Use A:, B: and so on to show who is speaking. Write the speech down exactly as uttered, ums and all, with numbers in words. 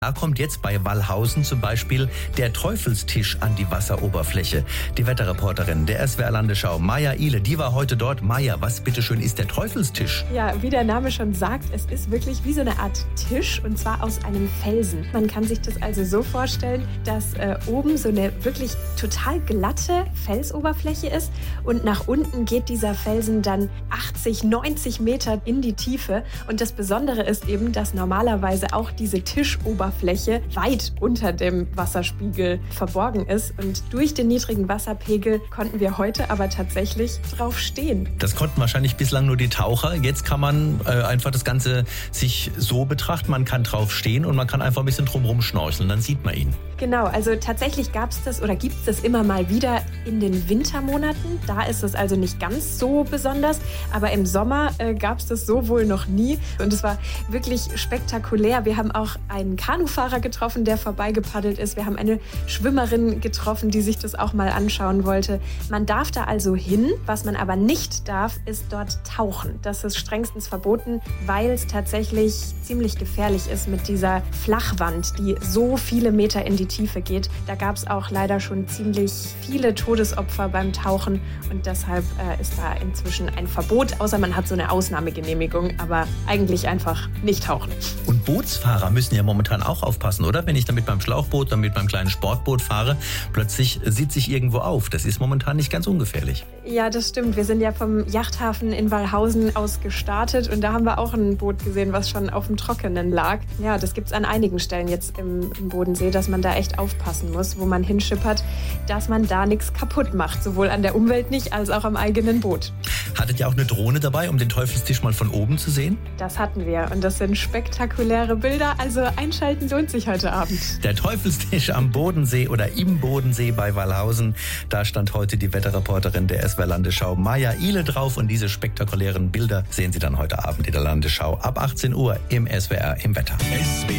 A: Da kommt jetzt bei Wallhausen zum Beispiel der Teufelstisch an die Wasseroberfläche. Die Wetterreporterin der S W R Landesschau, Maja Ihle, die war heute dort. Maja, was bitteschön ist der Teufelstisch?
B: Ja, wie der Name schon sagt, es ist wirklich wie so eine Art Tisch und zwar aus einem Felsen. Man kann sich das also so vorstellen, dass äh, oben so eine wirklich total glatte Felsoberfläche ist und nach unten geht dieser Felsen dann achtzig, neunzig Meter in die Tiefe. Und das Besondere ist eben, dass normalerweise auch diese Tischoberfläche Fläche weit unter dem Wasserspiegel verborgen ist. Und durch den niedrigen Wasserpegel konnten wir heute aber tatsächlich drauf stehen.
A: Das konnten wahrscheinlich bislang nur die Taucher. Jetzt kann man äh, einfach das Ganze sich so betrachten. Man kann drauf stehen und man kann einfach ein bisschen drumherum schnorcheln. Dann sieht man ihn.
B: Genau, also tatsächlich gab es das oder gibt es das immer mal wieder in den Wintermonaten. Da ist es also nicht ganz so besonders. Aber im Sommer äh, gab es das so wohl noch nie. Und es war wirklich spektakulär. Wir haben auch einen Kanufahrer getroffen, der vorbeigepaddelt ist. Wir haben eine Schwimmerin getroffen, die sich das auch mal anschauen wollte. Man darf da also hin. Was man aber nicht darf, ist dort tauchen. Das ist strengstens verboten, weil es tatsächlich ziemlich gefährlich ist mit dieser Flachwand, die so viele Meter in die Tiefe geht. Da gab es auch leider schon ziemlich viele Todesopfer beim Tauchen und deshalb äh, ist da inzwischen ein Verbot, außer man hat so eine Ausnahmegenehmigung, aber eigentlich einfach nicht tauchen.
A: Und Bootsfahrer müssen ja momentan auch aufpassen, oder? Wenn ich dann mit meinem Schlauchboot oder mit meinem kleinen Sportboot fahre, plötzlich sitze ich irgendwo auf. Das ist momentan nicht ganz ungefährlich.
B: Ja, das stimmt. Wir sind ja vom Yachthafen in Wallhausen aus gestartet und da haben wir auch ein Boot gesehen, was schon auf dem Trockenen lag. Ja, das gibt es an einigen Stellen jetzt im, im Bodensee, dass man da echt aufpassen muss, wo man hinschippert, dass man da nichts kaputt macht. Sowohl an der Umwelt nicht, als auch am eigenen Boot.
A: Hattet ihr auch eine Drohne dabei, um den Teufelstisch mal von oben zu sehen?
B: Das hatten wir und das sind spektakuläre Bilder, also einschalten lohnt sich heute Abend.
A: Der Teufelstisch am Bodensee oder im Bodensee bei Wallhausen. Da stand heute die Wetterreporterin der S W R Landesschau Maja Ihle drauf und diese spektakulären Bilder sehen Sie dann heute Abend in der Landesschau ab achtzehn Uhr im S W R im Wetter.
C: S W R